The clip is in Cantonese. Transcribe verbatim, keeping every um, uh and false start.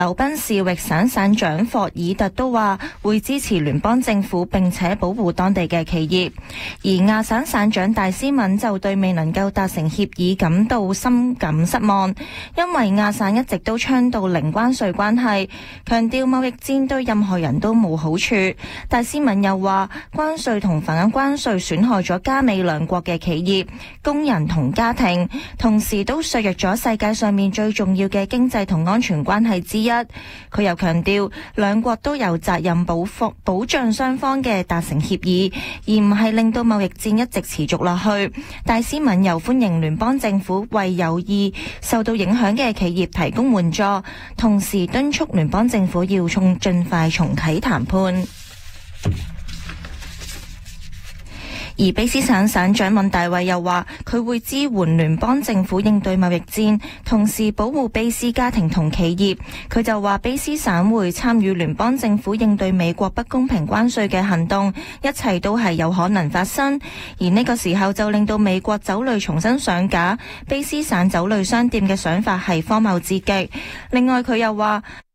紐賓士域省省長霍爾特都話會支持聯邦政府並且保護當地嘅企業，而亞省省長戴斯敏就對未能夠達成協議感到深感失望，因為亞省一直都倡導零關稅關係，強調貿易戰對任何人都冇好處。戴斯敏又話關稅同反關稅損害咗加美兩國嘅企業、工人同家庭，同時都削弱咗世界上面最重要嘅經濟同安全關係之一。佢又強調兩國都有責任保護保障雙方嘅達成協議，而唔係令到貿易戰一直持續落去。戴斯敏又歡迎聯邦政府為有意受到影響嘅企業提供援助，同時敦促聯邦政府要從盡快重啟談判。而卑斯省省長敏大衛又話佢會支援聯邦政府應對貿易戰，同時保護卑斯家庭同企業。佢就話卑斯省會參與聯邦政府應對美國不公平關稅嘅行動，一切都係有可能發生。而呢個時候就令到美國酒類重新上架，卑斯省酒類商店嘅想法係荒謬至極。另外佢又話